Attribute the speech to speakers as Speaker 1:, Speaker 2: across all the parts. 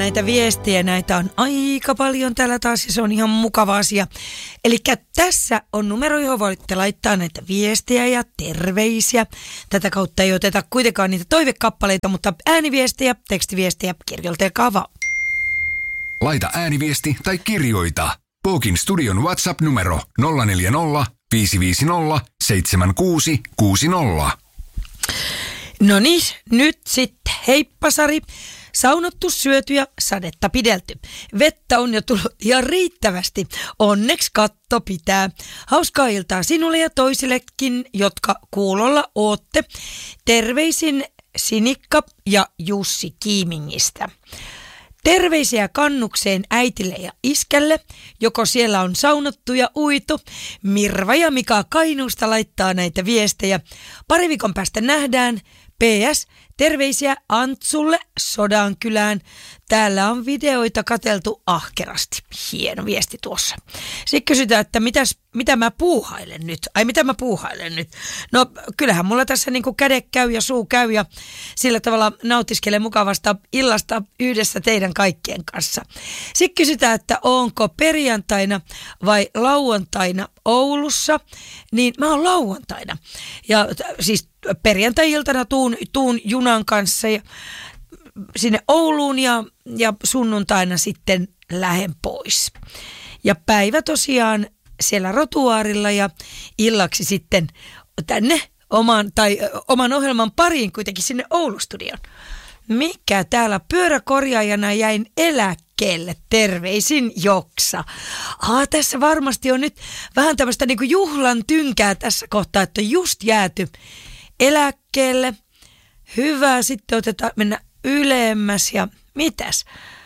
Speaker 1: Näitä viestejä, näitä on aika paljon täällä taas ja se on ihan mukava asia. Eli tässä on numero, johon voitte laittaa näitä viestejä ja terveisiä. Tätä kautta ei oteta kuitenkaan niitä toivekappaleita, mutta ääniviestejä, tekstiviestejä, kirjoitelkaa vaan.
Speaker 2: Laita ääniviesti tai kirjoita. Pookin studion WhatsApp-numero 040 550 7660.
Speaker 1: No niin, nyt sitten heippa Sari. Saunottu, syöty ja sadetta pidelty. Vettä on jo tullut ihan riittävästi. Onneksi katto pitää. Hauskaa iltaa sinulle ja toisillekin, jotka kuulolla ootte. Terveisin Sinikka ja Jussi Kiimingistä. Terveisiä kannukseen äitille ja iskälle, joko siellä on saunottu ja uitu. Mirva ja Mika Kainuusta laittaa näitä viestejä. Pari viikon päästä nähdään. PS, terveisiä Antsulle Sodankylään. Täällä on videoita katseltu ahkerasti. Hieno viesti tuossa. Sitten kysytään, että mitä mä puuhailen nyt? Mitä mä puuhailen nyt? No kyllähän mulla tässä niinku kädet käy ja suu käy ja sillä tavalla nautiskelen mukavasta illasta yhdessä teidän kaikkien kanssa. Sitten kysytään, että onko perjantaina vai lauantaina Oulussa? Niin mä oon lauantaina. Ja siis perjantai-iltana tuun junan kanssa ja sinne Ouluun ja sunnuntaina sitten lähden pois. Ja päivä tosiaan siellä Rotuaarilla ja illaksi sitten tänne oman ohjelman pariin kuitenkin sinne Oulu-studioon. Mikä täällä pyöräkorjaajana jäin eläkkeelle, terveisin Joksa. Tässä varmasti on nyt vähän tämmöistä niin kuin juhlan tynkää tässä kohtaa, että on just jääty eläkkeelle. Hyvä, sitten mennä ylemmäs ja mitäs?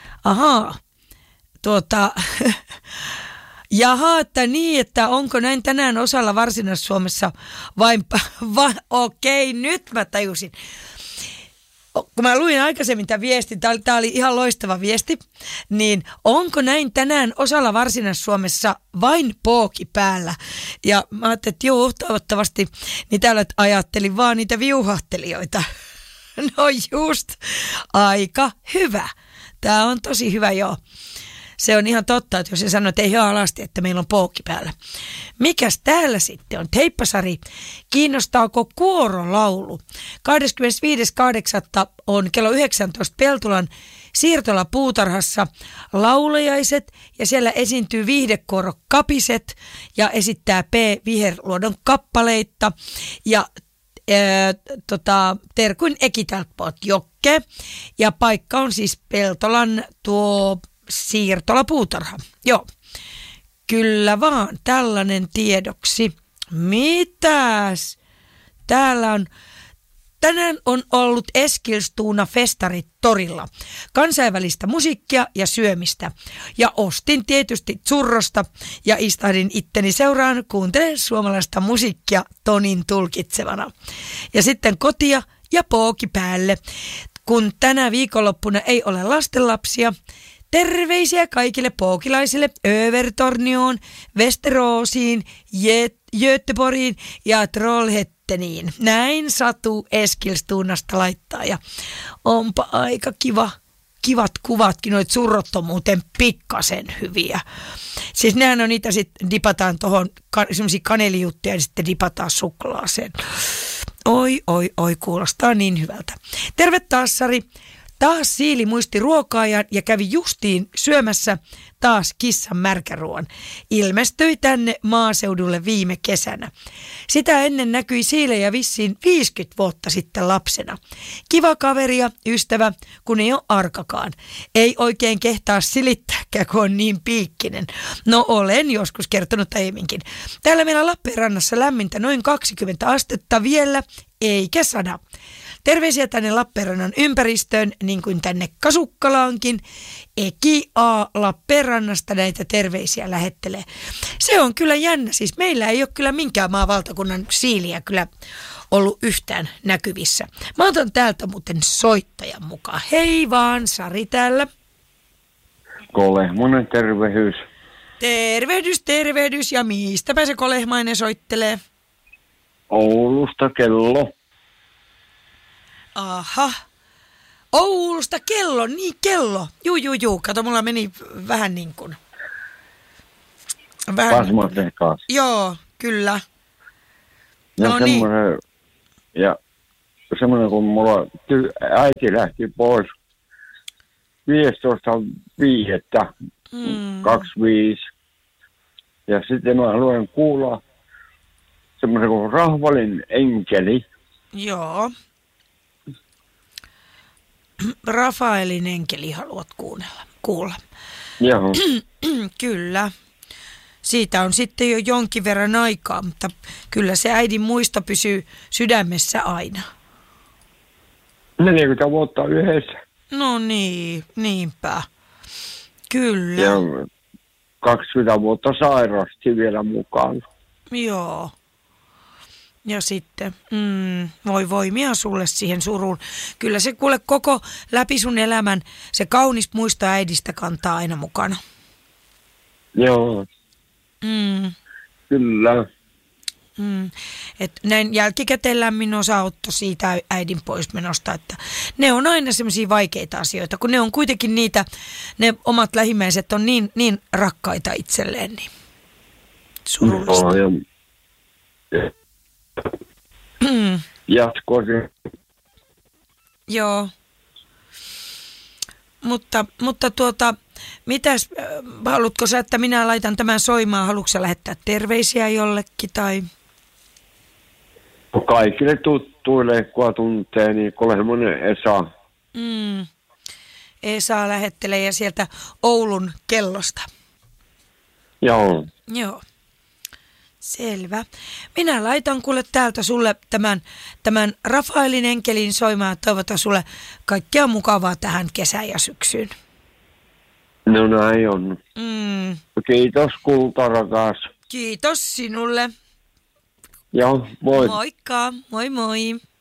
Speaker 1: Jaha, että niin, että onko näin tänään osalla Varsinais-Suomessa okei, nyt mä tajusin. Kun mä luin aikaisemmin tämän viestin, tämä oli ihan loistava viesti, niin onko näin tänään osalla Varsinais-Suomessa vain pooki päällä? Ja mä ajattelin, että joo, toivottavasti, niin täällä ajattelin vaan niitä viuhahtelijoita. No just, aika hyvä. Tämä on tosi hyvä, joo. Se on ihan totta, että jos se sanoo, että ei ole alasti, että meillä on poukki päällä. Mikäs täällä sitten on? Heippa Sari, kiinnostaako kuorolaulu? 25.8. on kello 19 Peltolan siirtolapuutarhassa laulajaiset ja siellä esiintyy viihdekuoro Kapiset ja esittää P. Viherluodon kappaleita ja terkuin Ekitalpot Jokke ja paikka on siis Peltolan tuo siirtolapuutarha. Joo, kyllä vaan tällainen tiedoksi. Mitäs? Täällä on tänään on ollut Eskilstuna festarit torilla. Kansainvälistä musiikkia ja syömistä. Ja ostin tietysti churrosta ja istahdin itteni seuraan, kuuntelen suomalaista musiikkia Tonin tulkitsevana. Ja sitten kotia ja pooki päälle. Kun tänä viikonloppuna ei ole lastenlapsia, terveisiä kaikille pookilaisille Övertornioon, Västeråsiin, Göteborgiin ja Trollhätteniin. Näin Satu Eskilstunasta laittaa ja onpa aika kivat kuvatkin, noit surrot on muuten pikkasen hyviä. Siis nehän on niitä sitten dipataan tuohon semmosia kanelijuttuja ja sitten dipataan suklaaseen. Oi, kuulostaa niin hyvältä. Terve taas Sari. Taas Siili muisti ruokaajan ja kävi justiin syömässä taas kissan märkäruoan. Ilmestyi tänne maaseudulle viime kesänä. Sitä ennen näkyi Siilejä vissiin 50 vuotta sitten lapsena. Kiva kaveri ja ystävä, kun ei ole arkakaan. Ei oikein kehtaa silittääkään, kun on niin piikkinen. No olen joskus kertonut aiemminkin. Täällä meillä Lappeenrannassa lämmintä noin 20 astetta vielä, eikä 100. Terveisiä tänne Lappeenrannan ympäristöön, niin kuin tänne Kasukkalaankin. Eki A. Lappeenrannasta näitä terveisiä lähettelee. Se on kyllä jännä. Siis meillä ei ole kyllä minkään maavaltakunnan siiliä kyllä ollut yhtään näkyvissä. Mä otan täältä muuten soittajan mukaan. Hei vaan, Sari täällä.
Speaker 3: Kolehmonen, tervehdys.
Speaker 1: Tervehdys. Ja mistäpä se Kolehmainen soittelee?
Speaker 3: Oulusta kello.
Speaker 1: Aha. Oulusta kello, niin kello. Juu. Kato, mulla meni vähän niin kuin.
Speaker 3: Pasma sekaas.
Speaker 1: Joo, kyllä.
Speaker 3: Ja
Speaker 1: No niin.
Speaker 3: semmoinen, kun mulla äiti lähti pois 15.5.25. Ja sitten mä haluan kuulla semmoisen kuin Rahvalin enkeli.
Speaker 1: Joo. Rafaelin enkeli haluat kuulla.
Speaker 3: Joo.
Speaker 1: Kyllä. Siitä on sitten jo jonkin verran aikaa, mutta kyllä se äidin muisto pysyy sydämessä aina.
Speaker 3: 40 vuotta yhdessä.
Speaker 1: No niin, niinpä. Kyllä.
Speaker 3: Ja 20 vuotta sairasti vielä mukaan.
Speaker 1: Joo. Ja sitten, voi voimia sulle siihen suruun. Kyllä se kuule koko läpi sun elämän, se kaunis muisto äidistä kantaa aina mukana.
Speaker 3: Joo. Kyllä.
Speaker 1: Et näin jälkikäteen lämmin osaotto siitä äidin poismenosta, että ne on aina semmoisia vaikeita asioita, kun ne on kuitenkin niitä, ne omat lähimmäiset on niin rakkaita itselleen, niin surullista.
Speaker 3: Jatkoisin.
Speaker 1: Joo. Mutta mitäs, haluatko sä, että minä laitan tämän soimaan, haluatko sä lähettää terveisiä jollekin tai?
Speaker 3: Kaikille tuttuille, kun tuntee, niin Kolehmonen Esa.
Speaker 1: Esa lähettelee ja sieltä Oulun kellosta.
Speaker 3: Joo.
Speaker 1: Joo. Selvä. Minä laitan kuule täältä sulle tämän Rafaelin enkelin soimaan. Toivotan sulle kaikkea mukavaa tähän kesään ja syksyyn.
Speaker 3: No näin on. Kiitos kulta rakas.
Speaker 1: Kiitos sinulle.
Speaker 3: Joo, moi.
Speaker 1: Moikka. Moi moi.